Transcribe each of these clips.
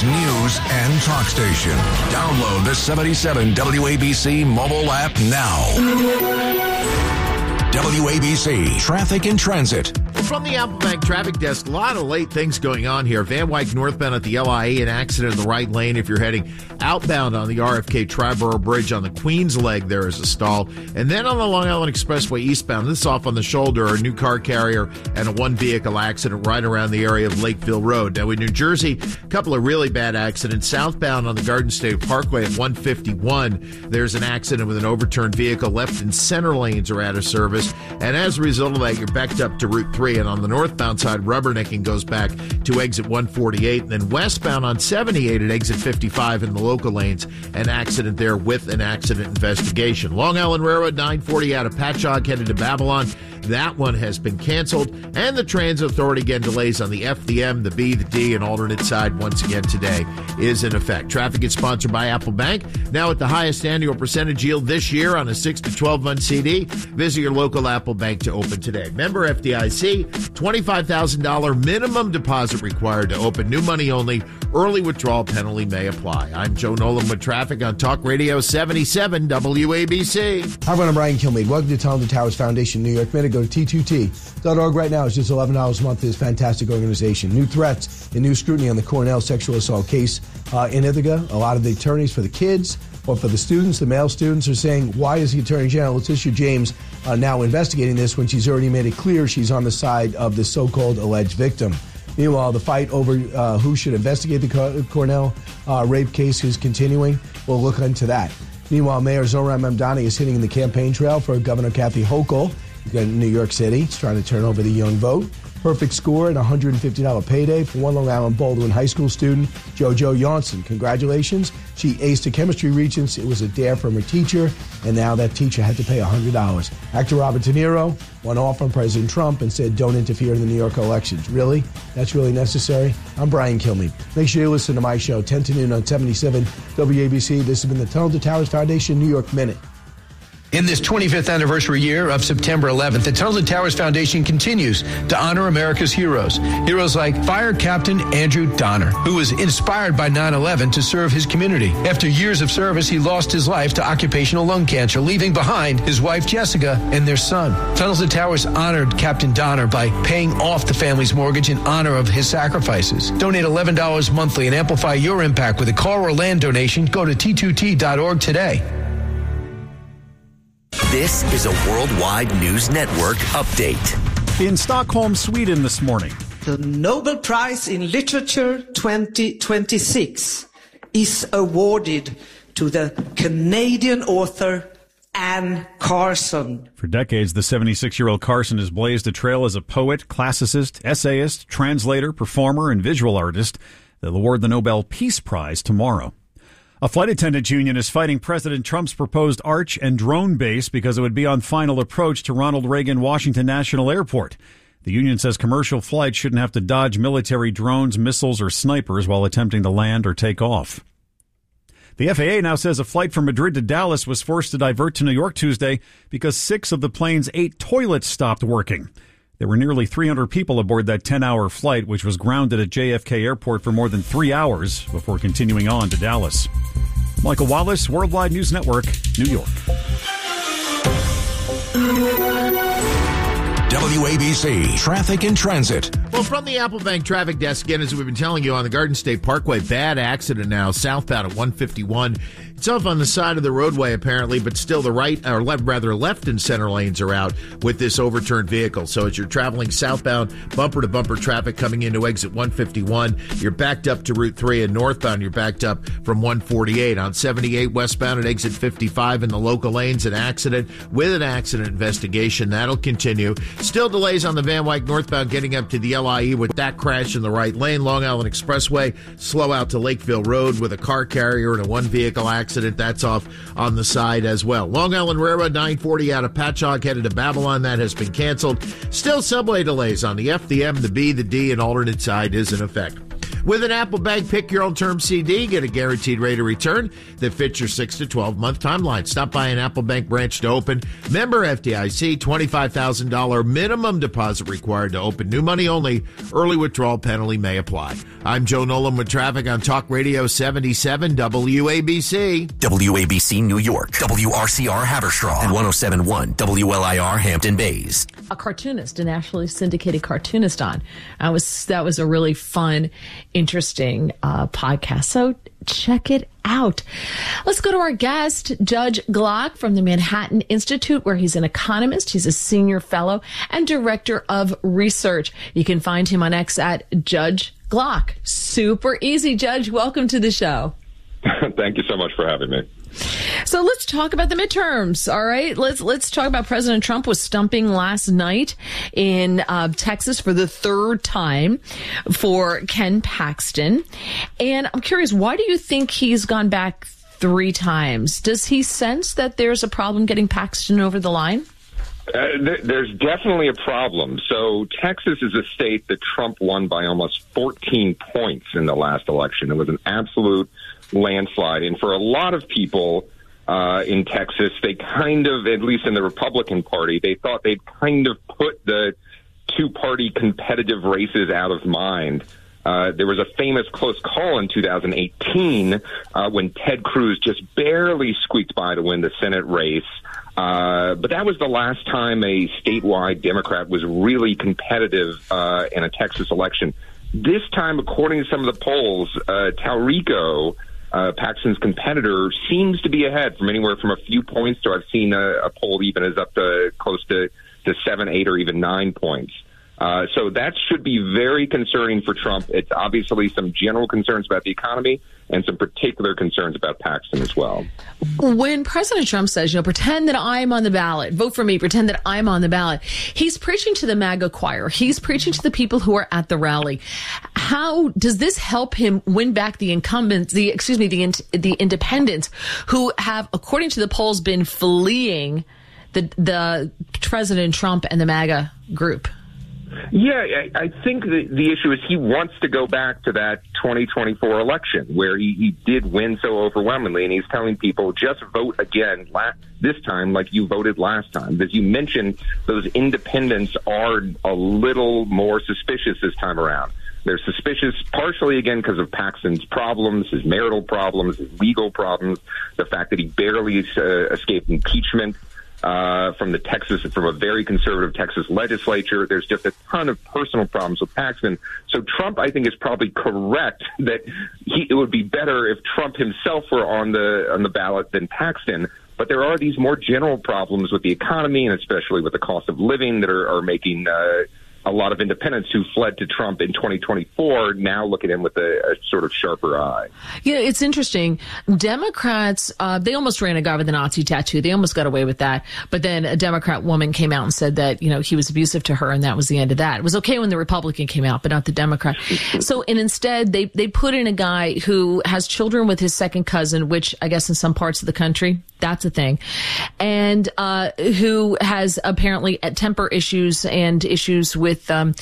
City's news and talk station. Download the 77 WABC mobile app now. WABC Traffic and Transit. From the Applebank Traffic Desk, a lot of late things going on here. Van Wyck northbound at the LIE, an accident in the right lane. If you're heading outbound on the RFK Triborough Bridge on the Queens leg, there is a stall. And then on the Long Island Expressway eastbound, this off on the shoulder, a new car carrier and a one-vehicle accident right around the area of Lakeville Road. Now in New Jersey, a couple of really bad accidents. Southbound on the Garden State Parkway at 151, there's an accident with an overturned vehicle. Left and center lanes are out of service. And as a result of that, you're backed up to Route 3. And on the northbound side, rubbernecking goes back to exit 148. And then westbound on 78 at exit 55 in the local lanes, an accident there with an accident investigation. Long Island Railroad 940 out of Patchogue headed to Babylon. That one has been canceled. And the Transit Authority again delays on the F, the M, the B, the D, and alternate side once again today is in effect. Traffic is sponsored by Apple Bank. Now at the highest annual percentage yield this year on a 6 to 12 month CD. Visit your local Apple Bank to open today. Member FDIC, $25,000 minimum deposit required to open. New money only. Early withdrawal penalty may apply. I'm Joe Nolan with traffic on Talk Radio 77 WABC. Hi, I'm Brian Kilmeade. Welcome to Tunnel to Towers Foundation New York Minute. Go to T2T.org right now. It's just $11 a month to this fantastic organization. New threats and new scrutiny on the Cornell sexual assault case in Ithaca. A lot of the attorneys for the kids or for the students, the male students, are saying, why is the Attorney General, Letitia James, now investigating this when she's already made it clear she's on the side of the so-called alleged victim? Meanwhile, the fight over who should investigate the Cornell rape case is continuing. We'll look into that. Meanwhile, Mayor Zohran Mamdani is hitting the campaign trail for Governor Kathy Hochul in New York City. He's trying to turn over the young vote. Perfect score and $150 payday for one Long Island Baldwin High School student, JoJo Johnson. Congratulations. She aced the chemistry regents. It was a dare from her teacher, and now that teacher had to pay $100. Actor Robert De Niro went off on President Trump and said, don't interfere in the New York elections. Really? That's really necessary? I'm Brian Kilmeade. Make sure you listen to my show, 10 to noon on 77 WABC. This has been the Tunnel to Towers Foundation New York Minute. In this 25th anniversary year of September 11th, the Tunnel to Towers Foundation continues to honor America's heroes. Heroes like Fire Captain Andrew Donner, who was inspired by 9/11 to serve his community. After years of service, he lost his life to occupational lung cancer, leaving behind his wife Jessica and their son. Tunnels to Towers honored Captain Donner by paying off the family's mortgage in honor of his sacrifices. Donate $11 monthly and amplify your impact with a car or land donation. Go to T2T.org today. This is a Worldwide News Network update. In Stockholm, Sweden this morning. The Nobel Prize in Literature 2026 is awarded to the Canadian author Anne Carson. For decades, the 76-year-old Carson has blazed a trail as a poet, classicist, essayist, translator, performer, and visual artist. They'll award the Nobel Peace Prize tomorrow. A flight attendants union is fighting President Trump's proposed arch and drone base because it would be on final approach to Ronald Reagan Washington National Airport. The union says commercial flights shouldn't have to dodge military drones, missiles, or snipers while attempting to land or take off. The FAA now says a flight from Madrid to Dallas was forced to divert to New York Tuesday because 6 of the plane's 8 toilets stopped working. There were nearly 300 people aboard that 10-hour flight, which was grounded at JFK Airport for more than 3 hours before continuing on to Dallas. Michael Wallace, Worldwide News Network, New York. WABC Traffic and Transit. Well, from the Applebank Traffic Desk, again, as we've been telling you on the Garden State Parkway, bad accident now, southbound at 151. It's off on the side of the roadway, apparently, but still the right, or left and center lanes are out with this overturned vehicle. So as you're traveling southbound, bumper-to-bumper traffic coming into exit 151, you're backed up to Route 3, and northbound, you're backed up from 148. On 78 westbound at exit 55 in the local lanes, an accident with an accident investigation. That'll continue. Still delays on the Van Wyck northbound getting up to the LIE with that crash in the right lane. Long Island Expressway, slow out to Lakeville Road with a car carrier and a one-vehicle accident. That's off on the side as well. Long Island Railroad 940 out of Patchogue headed to Babylon. That has been canceled. Still subway delays on the F, the M, the B, the D, and alternate side is in effect. With an Apple Bank pick-your-own-term CD, get a guaranteed rate of return that fits your 6 to 12-month timeline. Stop by an Apple Bank branch to open. Member FDIC, $25,000 minimum deposit required to open. New money only. Early withdrawal penalty may apply. I'm Joe Nolan with traffic on Talk Radio 77 WABC. WABC New York, WRCR Haverstraw, and 107.1 WLIR Hampton Bays. A cartoonist, a nationally syndicated cartoonist on. That was a really fun, interesting podcast. So check it out. Let's go to our guest, Judge Glock from the Manhattan Institute, where he's an economist. He's a senior fellow and director of research. You can find him on X at Judge Glock. Super easy, Judge. Welcome to the show. Thank you so much for having me. So let's talk about the midterms. All right. Let's talk about President Trump was stumping last night in Texas for the third time for Ken Paxton. And I'm curious, why do you think he's gone back 3 times? Does he sense that there's a problem getting Paxton over the line? There's definitely a problem. So Texas is a state that Trump won by almost 14 points in the last election. It was an absolute landslide. And for a lot of people in Texas, they kind of, at least in the Republican Party, they thought they'd kind of put the two-party competitive races out of mind. There was a famous close call in 2018 when Ted Cruz just barely squeaked by to win the Senate race. But that was the last time a statewide Democrat was really competitive in a Texas election. This time, according to some of the polls, Taurico, Paxton's competitor, seems to be ahead from anywhere from a few points to I've seen a poll even as up to close to 7, 8, or even 9 points. So that should be very concerning for Trump. It's obviously some general concerns about the economy and some particular concerns about Paxton as well. When President Trump says, pretend that I'm on the ballot, vote for me, pretend that I'm on the ballot, he's preaching to the MAGA choir. He's preaching to the people who are at the rally. How does this help him win back the incumbents, the independents who have, according to the polls, been fleeing the President Trump and the MAGA group? Yeah, I think the issue is he wants to go back to that 2024 election where he did win so overwhelmingly, and he's telling people just vote again this time like you voted last time. As you mentioned, those independents are a little more suspicious this time around. They're suspicious partially, again, because of Paxton's problems, his marital problems, his legal problems, the fact that he barely escaped impeachment from a very conservative Texas legislature. There's just a ton of personal problems with Paxton. So Trump, I think, is probably correct that it would be better if Trump himself were on the ballot than Paxton. But there are these more general problems with the economy and especially with the cost of living that are making a lot of independents who fled to Trump in 2024 now look at him with a sort of sharper eye. Yeah, it's interesting. Democrats, they almost ran a guy with a Nazi tattoo. They almost got away with that. But then a Democrat woman came out and said that, he was abusive to her, and that was the end of that. It was okay when the Republican came out, but not the Democrat. And instead, they put in a guy who has children with his second cousin, which I guess in some parts of the country, that's a thing, and who has apparently temper issues and issues with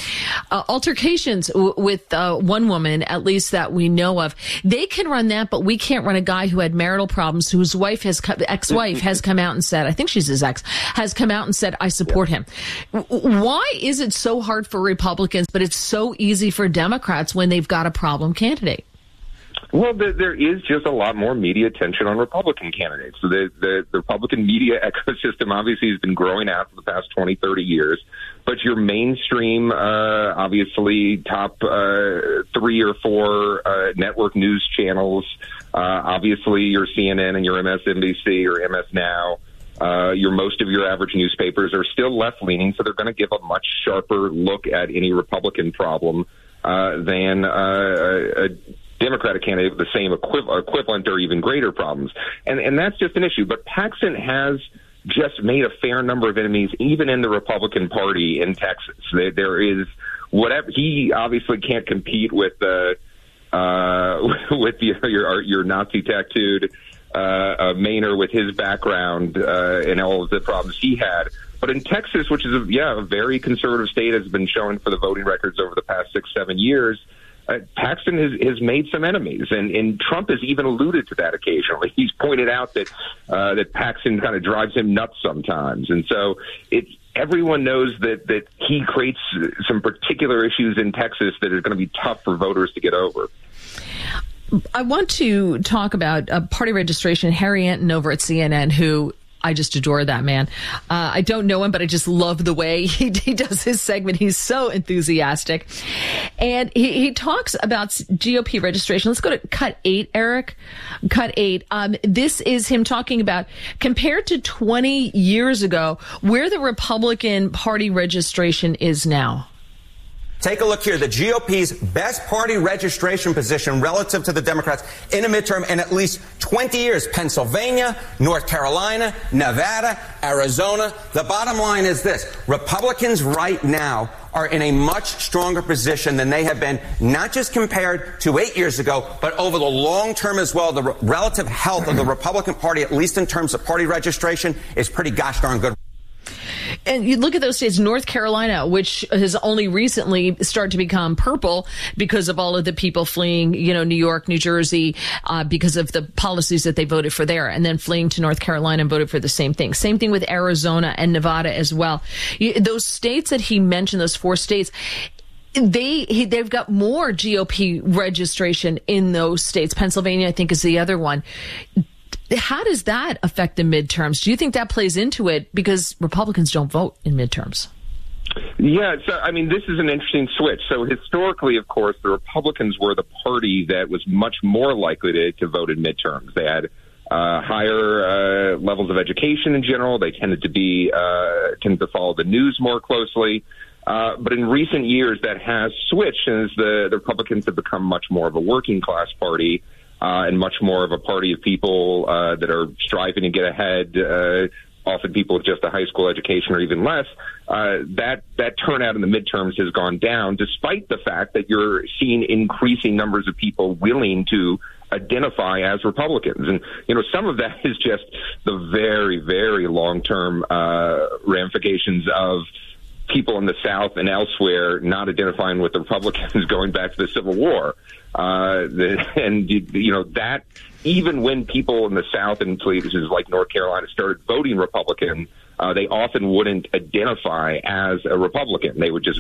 altercations with one woman, at least that we know of. They can run that, but we can't run a guy who had marital problems, whose ex-wife has come out and said, I think she's his ex, has come out and said, I support him. Why is it so hard for Republicans, but it's so easy for Democrats when they've got a problem candidate? Well, there is just a lot more media attention on Republican candidates. So the Republican media ecosystem obviously has been growing out for the past 20, 30 years. But your mainstream, obviously, top 3 or 4 network news channels, obviously your CNN and your MSNBC or MS Now, most of your average newspapers are still left-leaning, so they're going to give a much sharper look at any Republican problem than a Democratic candidate with the same equivalent or even greater problems. And that's just an issue. But Paxton has just made a fair number of enemies, even in the Republican Party in Texas. There is whatever. He obviously can't compete with your Nazi tattooed Maynard with his background and all of the problems he had. But in Texas, which is a very conservative state, has been shown for the voting records over the past 6-7 years, Paxton has made some enemies, and Trump has even alluded to that occasionally. He's pointed out that Paxton kind of drives him nuts sometimes, and so everyone knows that he creates some particular issues in Texas that are going to be tough for voters to get over. I want to talk about party registration. Harry Anton over at CNN, who I just adore that man. I don't know him, but I just love the way he does his segment. He's so enthusiastic. And he talks about GOP registration. Let's go to cut 8, Eric. Cut 8. This is him talking about, compared to 20 years ago, where the Republican Party registration is now. Take a look here. The GOP's best party registration position relative to the Democrats in a midterm in at least 20 years. Pennsylvania, North Carolina, Nevada, Arizona. The bottom line is this. Republicans right now are in a much stronger position than they have been, not just compared to 8 years ago, but over the long term as well. The relative health of the Republican Party, at least in terms of party registration, is pretty gosh darn good. And you look at those states, North Carolina, which has only recently started to become purple because of all of the people fleeing, New York, New Jersey, because of the policies that they voted for there, and then fleeing to North Carolina and voted for the same thing. Same thing with Arizona and Nevada as well. Those states that he mentioned, those 4 states, they've got more GOP registration in those states. Pennsylvania, I think, is the other one. How does that affect the midterms? Do you think that plays into it? Because Republicans don't vote in midterms. Yeah, so, this is an interesting switch. So historically, of course, the Republicans were the party that was much more likely to vote in midterms. They had higher levels of education in general. They tended to follow the news more closely. But in recent years, that has switched, as the Republicans have become much more of a working class party. And much more of a party of people that are striving to get ahead, often people with just a high school education or even less. That turnout in the midterms has gone down, despite the fact that you're seeing increasing numbers of people willing to identify as Republicans. And, some of that is just the very, very long-term ramifications of people in the South and elsewhere not identifying with the Republicans going back to the Civil War. That even when people in the South and places like North Carolina started voting Republican, they often wouldn't identify as a Republican. They would just